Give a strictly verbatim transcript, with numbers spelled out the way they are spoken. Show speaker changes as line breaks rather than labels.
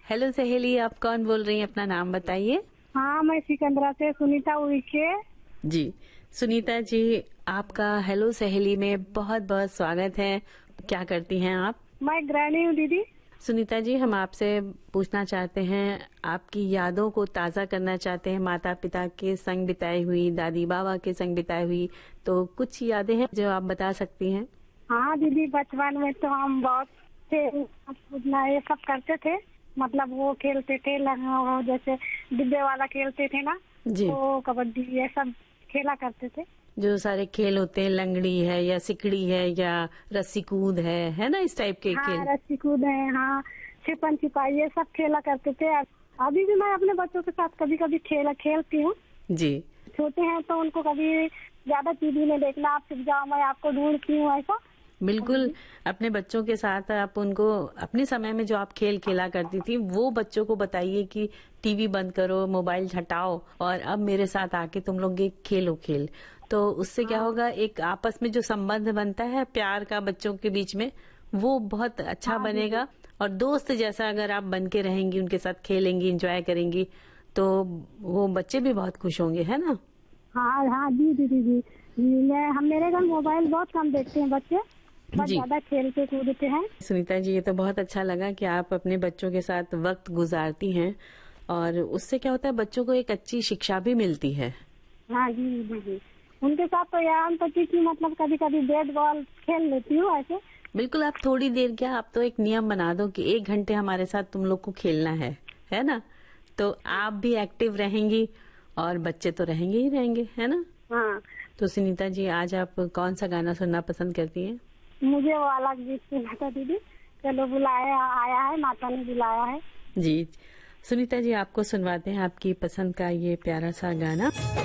Hello सहेली, आप कौन बोल रही हैं? अपना नाम बताइए।
हाँ, मैं सिकंदरा से सुनीता उइके।
जी सुनीता जी, आपका हेलो सहेली में बहुत बहुत स्वागत है। क्या करती हैं आप?
मैं गृहिणी हूँ दीदी।
सुनीता जी, हम आपसे पूछना चाहते हैं, आपकी यादों को ताज़ा करना चाहते हैं, माता पिता के संग बिताई हुई, दादी बाबा के संग बिताई हुई, तो कुछ यादें हैं जो आप बता सकती हैं?
हाँ दीदी, बचपन में तो हम बहुत खेल कूदना ये सब करते थे। मतलब वो खेलते थे वो जैसे डिब्बे वाला खेलते थे ना,
जी।
तो कबड्डी ये सब खेला करते थे।
जो सारे खेल होते हैं, लंगड़ी है या सिकड़ी है या रस्सी कूद है है ना, इस टाइप के
हाँ,
खेल।
रस्सी कूद है, हाँ, छिपन छिपाई ये सब खेला करते थे। अभी भी मैं अपने बच्चों के साथ कभी कभी खेला खेलती हूँ।
जी।
छोटे हैं तो उनको कभी ज्यादा टीवी में देखना, आप चुप जाओ मैं आपको ढूंढती हूँ, ऐसा।
बिल्कुल, अपने बच्चों के साथ आप उनको अपने समय में जो आप खेल खेला करती थी वो बच्चों को बताइए कि टीवी बंद करो, मोबाइल हटाओ और अब मेरे साथ आके तुम लोग ये खेलो खेल। तो उससे क्या होगा, एक आपस में जो संबंध बनता है प्यार का बच्चों के बीच में, वो बहुत अच्छा
हाँ,
बनेगा। और दोस्त जैसा अगर आप बन के रहेंगी, उनके साथ खेलेंगी, एंजॉय करेंगी, तो वो बच्चे भी बहुत खुश होंगे, है ना?
हाँ हाँ जी दीदी जी, मैं हम मेरे घर मोबाइल बहुत कम देखते हैं बच्चे, बहुत ज्यादा खेलते कूदते हैं।
सुनीता जी, ये तो बहुत अच्छा लगा कि आप अपने बच्चों के साथ वक्त गुजारती हैं और उससे क्या होता है, बच्चों को एक अच्छी शिक्षा भी मिलती है।
हाँ जी दीदी जी, उनके साथ तो यहाँ तक कि मतलब कभी कभी बैट बॉल खेल लेती हूँ ऐसे।
बिल्कुल, आप थोड़ी देर क्या, आप तो एक नियम बना दो कि एक घंटे हमारे साथ तुम लोग को खेलना है, है ना? तो आप भी एक्टिव रहेंगी और बच्चे तो रहेंगे ही रहेंगे, है ना?
हाँ।
तो सुनीता जी, आज आप कौन सा गाना सुनना पसंद करती हैं?
मुझे वो अलग गीत सुना था दीदी, चलो बुलाया आया है, माता ने बुलाया है।
जी सुनीता जी, आपको सुनवाते हैं आपकी पसंद का ये प्यारा सा गाना।